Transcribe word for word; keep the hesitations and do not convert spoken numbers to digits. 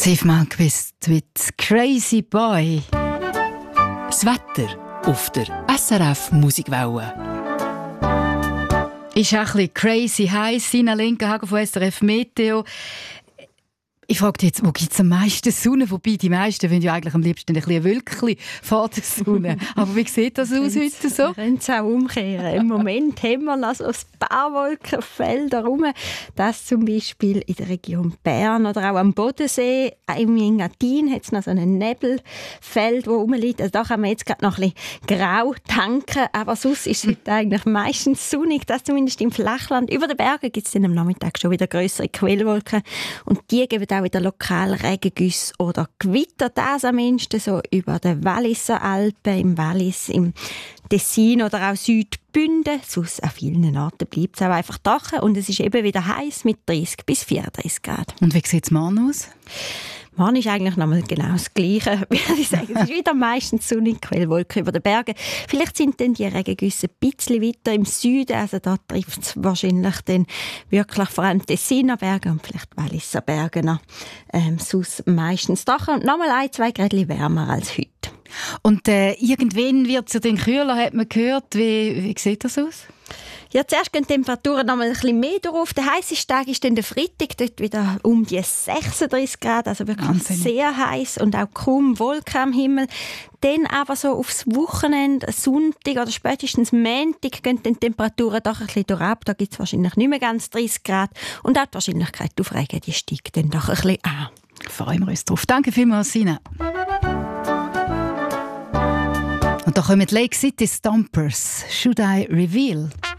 Steve Malmquist mit «Crazy Boy». Das Wetter auf der S R F Musikwelle. Ist auch ein bisschen crazy heiß. Sina Linkenhagen von S R F Meteo. Ich frage dich jetzt, wo gibt es am meisten Sonne? Wobei, die meisten wollen ja eigentlich am liebsten ein bisschen Wölkchen vor der Sonne. Aber wie sieht das aus heute so? Wir können es auch umkehren. Im Moment haben wir noch so ein paar Wolkenfelder rum. Das zum Beispiel in der Region Bern oder auch am Bodensee. Im Engadin hat es noch so ein Nebelfeld, das rumliegt. Also da kann man jetzt gerade noch ein bisschen grau tanken. Aber sonst ist es heute eigentlich meistens sonnig. Das zumindest im Flachland. Über den Bergen gibt es dann am Nachmittag schon wieder grössere Quellwolken. Und die geben auch wieder lokal Regengüsse oder Gewitter, das am ehesten so über den Walliser Alpen, im Wallis, im Tessin oder auch Südbünden. Sonst an vielen Orten bleibt es auch einfach trocken und es ist eben wieder heiß mit dreißig bis vierunddreißig Grad. Und wie sieht es morgen aus? Morgen ist eigentlich nochmal genau das Gleiche. Würde ich sagen. Es ist wieder meistens sonnig, Quellwolken über den Bergen. Vielleicht sind dann die Regengüsse ein bisschen weiter im Süden. Also da trifft es wahrscheinlich dann wirklich vor allem die Tessiner Berge und vielleicht die Walliser Berge noch. Ähm, sonst meistens doch nochmal ein, zwei Grad wärmer als heute. Und äh, irgendwann wird es ja dann kühler, hat man gehört. Wie, wie sieht das aus? Ja, zuerst gehen die Temperaturen noch mal ein bisschen mehr drauf. Der heisseste Tag ist dann der Freitag, dort wieder um die sechsunddreißig Grad, also wirklich Wahnsinn. Sehr heiß und auch kaum Wolken am Himmel. Dann aber so aufs Wochenende, Sonntag oder spätestens Montag gehen die Temperaturen doch ein bisschen durchab. Da gibt es wahrscheinlich nicht mehr ganz dreißig Grad und auch die Wahrscheinlichkeit auf Regen, die steigt dann doch ein bisschen an. Freuen wir uns drauf. Danke vielmals, Sina. Und da kommen Lake City Stompers. Should I Reveal?